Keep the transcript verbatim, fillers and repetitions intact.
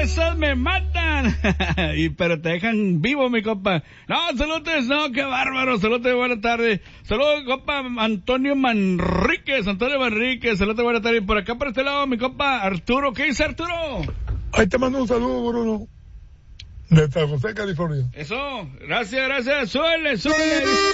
esas me matan. y Pero te dejan vivo, mi compa. No, saludos, no, qué bárbaro. Saludos, buenas tardes. Saludos, compa Antonio Manríquez. Antonio Manríquez, saludos, buenas tardes. Por acá, por este lado, mi compa Arturo. ¿Qué dice Arturo? Ahí te mando un saludo, Bruno. De San José, California. Eso, gracias, gracias. Suele, suele.